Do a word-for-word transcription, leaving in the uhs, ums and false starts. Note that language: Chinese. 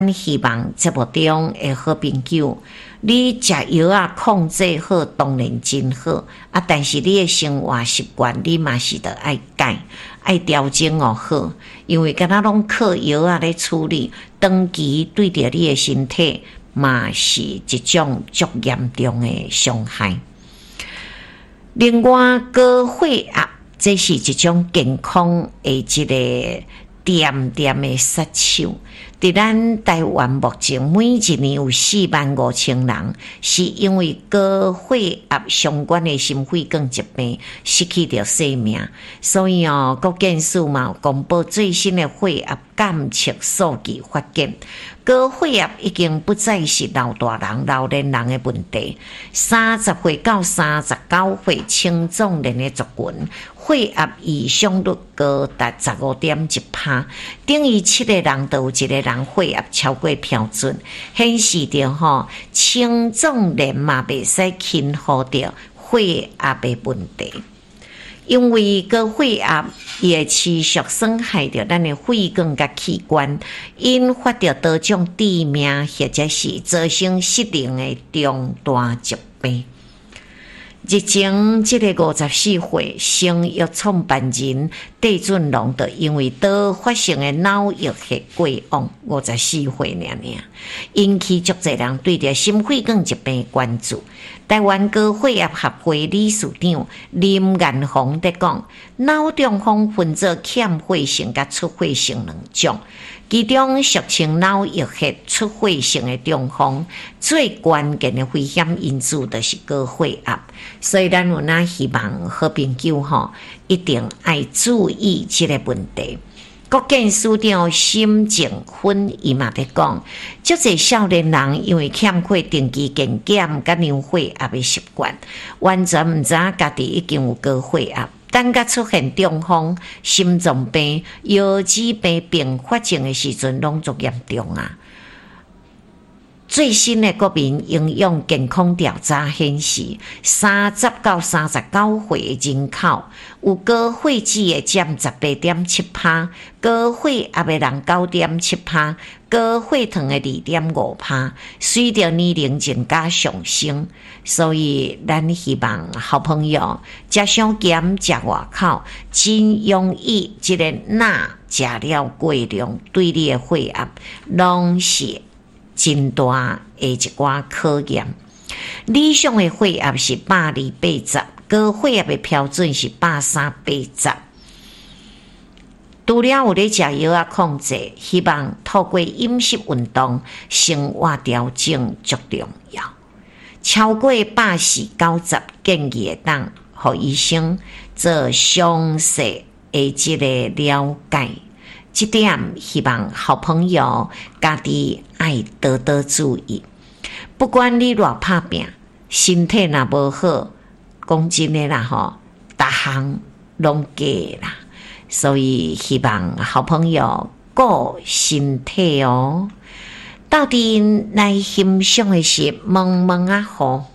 希望节目中的好朋友，你食药啊控制好，当然真好啊。但是你的生活习惯，你嘛是得爱改，爱调整哦好。因为敢若拢靠药啊来处理，长期对着你的身体嘛是一种足严重的伤害。另外，高血压这是一种健康的一个点点的杀手。伫咱台湾目前每一年有四万五千人是因为高血压相关的心血管疾病失去掉生命，所以哦，国健署嘛公布最新的血压监测数据，发现高血压已经不再是老大人、老年人的问题。三十岁到三十九岁青壮年的族群，血压异常率高达十五点一趴，等于七个人都有一个人血压超过标准，显示着吼青壮年嘛袂使轻忽着血压的问题。因为高血压也持续损害着咱的血管甲器官，引发着多种致命或者是造成失能的重大疾病。日前，这个五十四岁生育创办人戴俊龙，就因为多发生的脑溢血过往，五十四岁尔尔，引起足侪人对着心血管疾病关注。台湾高血压协会理事长林彦宏在讲，脑中风分作欠血性甲出血性两种。其中俗称脑溢血出血性的中风，最关键的危险因素就是高血压，所以咱有哪希望好朋友吼一定要注意这个问题。国健署长沈静芬伊嘛在讲，足侪少年人因为欠缺定期健检甲量血压的习惯，完全毋知影家己已经有高血压。等甲出现中风、心脏病、腰子病并发症的时阵，拢足严重啊！最新的国民营养健康调查显示，三十到三十九岁的人口有高血脂的占十八点七趴，高血压的人九点七趴，高血糖的二点五趴。随着年龄增加上升，所以咱希望好朋友食上咸食外口，真容易这个钠食了过量，对你的血压拢是真大的一寡考验。理想的血压是百二八十，高血压的标准是百三八十。除了有咧食药啊控制，希望透过饮食运动、生活调整足重要。超过百四九十建议会当互医生做详细的这个了解。这点希望好朋友家己爱多多注意。不管你偌拍拼，身体若无好，讲真的啦吼，逐项拢假啦。所以希望好朋友顾身体哦。到底来欣赏的是蒙蒙啊雨。